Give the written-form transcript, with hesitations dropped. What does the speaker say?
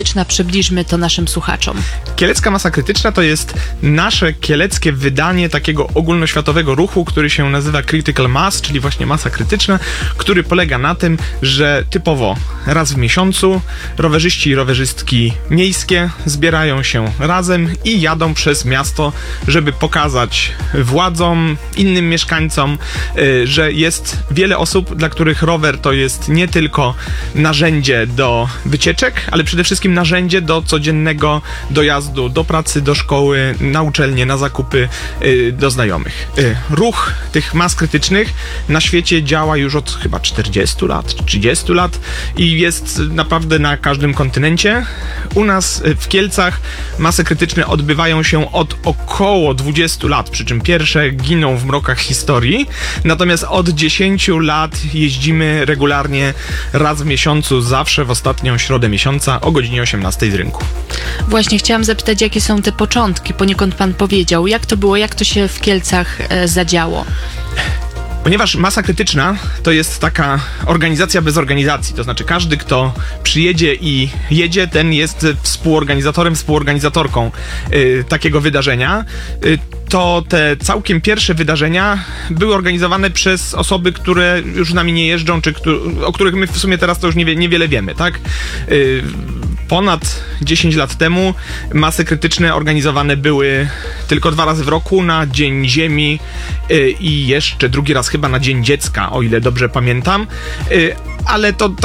krytyczna? Przybliżmy to naszym słuchaczom. Kielecka Masa Krytyczna to jest nasze kieleckie wydanie takiego ogólnoświatowego ruchu, który się nazywa Critical Mass, czyli właśnie masa krytyczna, który polega na tym, że typowo raz w miesiącu rowerzyści i rowerzystki miejskie zbierają się razem i jadą przez miasto, żeby pokazać władzom, innym mieszkańcom, że jest wiele osób, dla których rower to jest nie tylko narzędzie do wycieczek, ale przede wszystkim narzędzie do codziennego dojazdu do pracy, do szkoły, na uczelnię, na zakupy, do znajomych. Ruch tych mas krytycznych na świecie działa już od chyba 40 lat, 30 lat i jest naprawdę na każdym kontynencie. U nas w Kielcach masy krytyczne odbywają się od około 20 lat, przy czym pierwsze giną w mrokach historii, natomiast od 10 lat jeździmy regularnie raz w miesiącu, zawsze w ostatnią środę miesiąca o godzinie 18 z rynku. Właśnie chciałam zapytać, jakie są te początki, poniekąd pan powiedział, jak to było, jak to się w Kielcach zadziało? Ponieważ masa krytyczna to jest taka organizacja bez organizacji, to znaczy każdy, kto przyjedzie i jedzie, ten jest współorganizatorem, współorganizatorką takiego wydarzenia. To te całkiem pierwsze wydarzenia były organizowane przez osoby, które już z nami nie jeżdżą, czy o których my w sumie teraz to już niewiele wiemy, tak? Ponad 10 lat temu masy krytyczne organizowane były tylko 2 razy w roku, na Dzień Ziemi i jeszcze drugi raz chyba na Dzień Dziecka, o ile dobrze pamiętam, ale to